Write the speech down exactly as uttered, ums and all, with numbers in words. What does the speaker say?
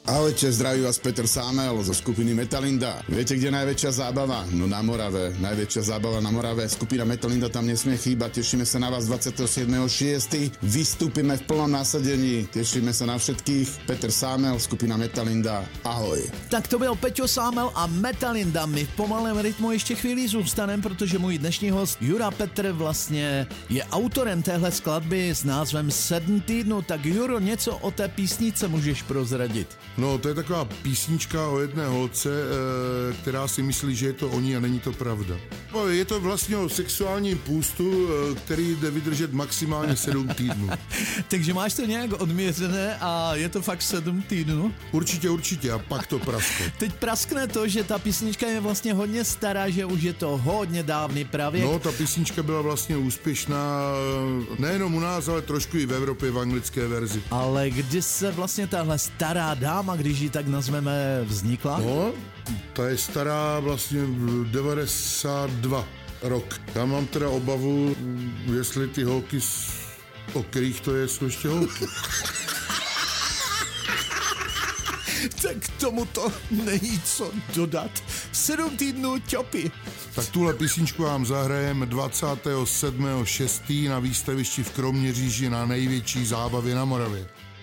Ahojte, zdraví vás Peter Sámel zo skupiny Metalinda. Viete, kde je najväčšia zábava? No na Morave. Najväčšia zábava na Morave. Skupina Metalinda tam nesmie chýbať. Tešíme sa na vás dvadsiateho siedmeho šiesteho Vystúpime v plnom nasadení. Tešíme sa na všetkých. Peter Sámel, skupina Metalinda. Ahoj. Tak to byl Peťo Sámel a Metalinda. My v pomalém rytmu ještě chvíli zůstanem, protože můj dnešní host Jura Petr vlastně je autorem téhle skladby s názvem Sedm týdnů. Tak Juro, něco o té písnice můžeš prozradit? No, to je taková písnička o jedné holce, e, která si myslí, že je to o ní a není to pravda. No, je to vlastně o sexuálním půstu, e, který jde vydržet maximálně sedm týdnů. Takže máš to nějak odměřené a je to fakt sedm týdnů? Určitě, určitě a pak to praskne. Teď praskne to, že ta písnička je vlastně hodně stará, že už je to hodně dávný pravěk. No, ta písnička byla vlastně úspěšná nejenom u nás, ale trošku i v Evropě v anglické verzi. Ale kdy se vlastně tahle stará dáma, když ji tak nazveme, vznikla? No, ta je stará vlastně devadesát dva rok. Já mám teda obavu, jestli ty holky, o kterých to je, jsou ještě holky. Tak k tomu to není co dodat. Sedm týdnů ťopy. Tak tuhle písničku vám zahrajeme dvacátého sedmého šestého na výstavišti v Kroměříži na největší zábavě na Moravě.